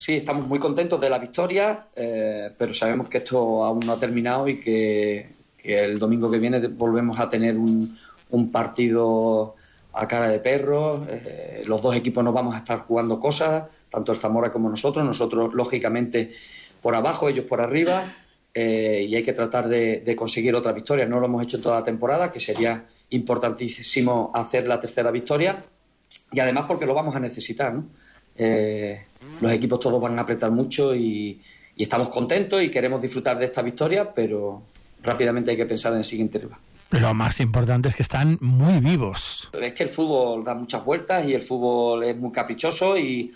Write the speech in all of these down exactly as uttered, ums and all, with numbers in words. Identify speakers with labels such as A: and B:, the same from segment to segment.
A: Sí, estamos muy contentos de la victoria, eh, pero sabemos que esto aún no ha terminado y que, que el domingo que viene volvemos a tener un, un partido a cara de perro. Eh, los dos equipos nos vamos a estar jugando cosas, tanto el Zamora como nosotros. Nosotros, lógicamente, por abajo, ellos por arriba, eh, y hay que tratar de, de conseguir otra victoria. No lo hemos hecho en toda la temporada, que sería importantísimo hacer la tercera victoria, y además porque lo vamos a necesitar, ¿no? Eh, los equipos todos van a apretar mucho y, y estamos contentos y queremos disfrutar de esta victoria, pero rápidamente hay que pensar en el siguiente rival.
B: Lo más importante es que están muy vivos.
A: Es que el fútbol da muchas vueltas y el fútbol es muy caprichoso y,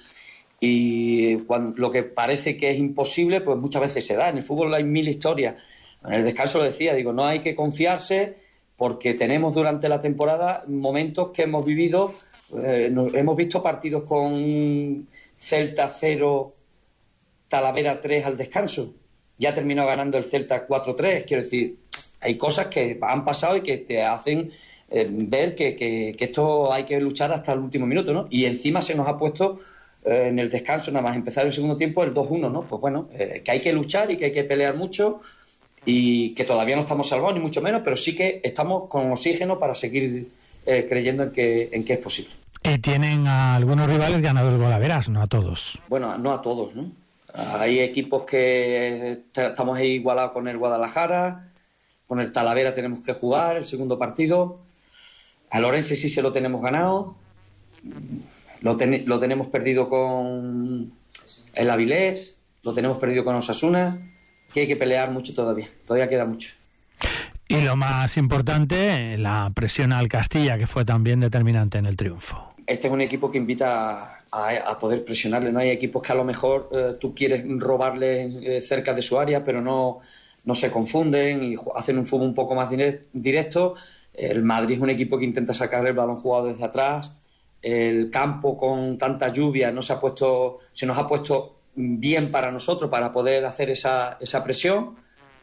A: y cuando, lo que parece que es imposible, pues muchas veces se da. En el fútbol hay mil historias. En el descanso lo decía, digo, no hay que confiarse porque tenemos durante la temporada momentos que hemos vivido. Eh, nos, hemos visto partidos con Celta cero, Talavera tres al descanso. Ya terminó ganando el Celta cuatro tres. Quiero decir, hay cosas que han pasado y que te hacen eh, ver que, que, que esto hay que luchar hasta el último minuto, ¿no? Y encima se nos ha puesto eh, en el descanso, nada más empezar el segundo tiempo, el dos uno, ¿no? Pues bueno, eh, que hay que luchar y que hay que pelear mucho y que todavía no estamos salvados, ni mucho menos, pero sí que estamos con oxígeno para seguir Eh, creyendo en que, en que es posible.
B: Y tienen a algunos rivales ganadores golaveras, no a todos.
A: Bueno, no a todos, ¿no? Hay equipos que estamos ahí igualados con el Guadalajara, con el Talavera tenemos que jugar el segundo partido, a Lorense sí se lo tenemos ganado, lo, ten, lo tenemos perdido con el Avilés, lo tenemos perdido con Osasuna, que hay que pelear mucho todavía, todavía queda mucho.
B: Y lo más importante, la presión al Castilla, que fue también determinante en el triunfo.
A: Este es un equipo que invita a, a poder presionarle, ¿no? Hay equipos que a lo mejor eh, tú quieres robarle eh, cerca de su área, pero no, no se confunden y hacen un fútbol un poco más directo. El Madrid es un equipo que intenta sacar el balón jugado desde atrás. El campo con tanta lluvia no se ha puesto, se nos ha puesto bien para nosotros para poder hacer esa, esa presión.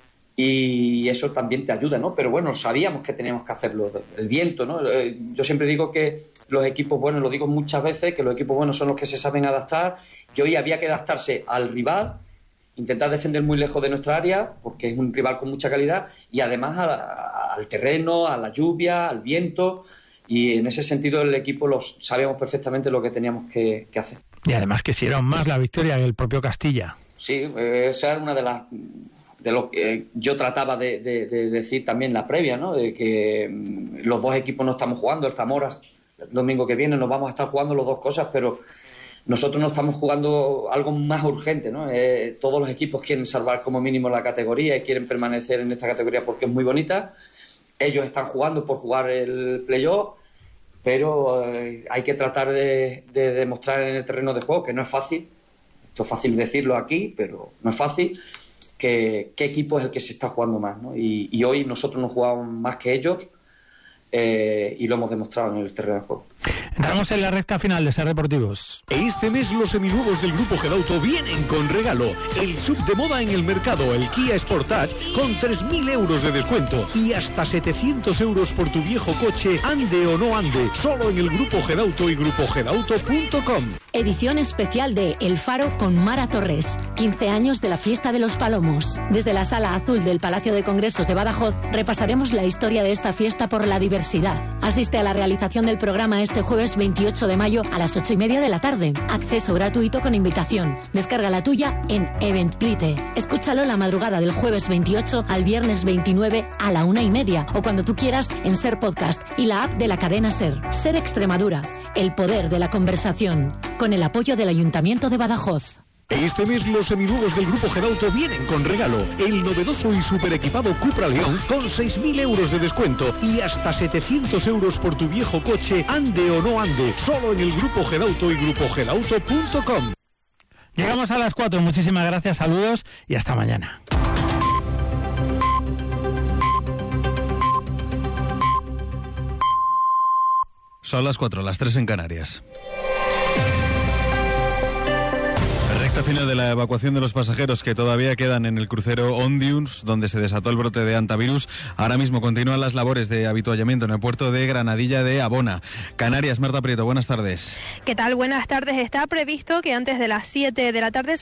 A: Y eso también te ayuda, ¿no? Pero bueno, sabíamos que teníamos que hacerlo. El viento, ¿no? Yo siempre digo que los equipos buenos, lo digo muchas veces, que los equipos buenos son los que se saben adaptar. Y hoy había que adaptarse al rival, intentar defender muy lejos de nuestra área, porque es un rival con mucha calidad, y además a, a, al terreno, a la lluvia, al viento. Y en ese sentido el equipo los sabíamos perfectamente lo que teníamos que, que hacer.
B: Y además quisieron más la victoria que el propio Castilla.
A: Sí, esa era una de las... de lo que yo trataba de, de, de decir también la previa, ¿no? De que los dos equipos no estamos jugando, el Zamora el domingo que viene nos vamos a estar jugando las dos cosas, pero nosotros no estamos jugando algo más urgente, ¿no? Eh, todos los equipos quieren salvar como mínimo la categoría y quieren permanecer en esta categoría porque es muy bonita. Ellos están jugando por jugar el playoff, pero eh, hay que tratar de, de demostrar en el terreno de juego que no es fácil. Esto es fácil decirlo aquí, pero no es fácil. Que, qué equipo es el que se está jugando más, ¿no? Y, y hoy nosotros nos jugamos más que ellos eh, y lo hemos demostrado en el terreno de juego.
B: Entramos en la recta final de Ser Deportivos.
C: Este mes los seminuevos del Grupo Gedauto vienen con regalo. El sub de moda en el mercado, el Kia Sportage, con tres mil euros de descuento y hasta setecientos euros por tu viejo coche, ande o no ande, solo en el Grupo Gedauto y grupo gedauto punto com.
D: Edición especial de El Faro con Mara Torres. quince años de la Fiesta de los Palomos. Desde la Sala Azul del Palacio de Congresos de Badajoz repasaremos la historia de esta fiesta por la diversidad. Asiste a la realización del programa este jueves veintiocho de mayo a las ocho y media de la tarde. Acceso gratuito con invitación. Descarga la tuya en Eventbrite. Escúchalo la madrugada del jueves veintiocho al viernes veintinueve a la una y media o cuando tú quieras en Ser Podcast y la app de la cadena Ser. Ser Extremadura. El poder de la conversación. Con el apoyo del Ayuntamiento de Badajoz.
C: Este mes los seminuevos del Grupo Gedauto vienen con regalo. El novedoso y super equipado Cupra León con seis mil euros de descuento y hasta setecientos euros por tu viejo coche, ande o no ande, solo en el Grupo Gedauto y grupo gedauto punto com.
B: Llegamos a las cuatro, muchísimas gracias, saludos y hasta mañana.
E: Son las cuatro, las tres en Canarias. Recta final de la evacuación de los pasajeros que todavía quedan en el crucero Ondius, donde se desató el brote de hantavirus. Ahora mismo continúan las labores de avituallamiento en el puerto de Granadilla de Abona. Canarias, Marta Prieto, buenas tardes.
F: ¿Qué tal? Buenas tardes. Está previsto que antes de las siete de la tarde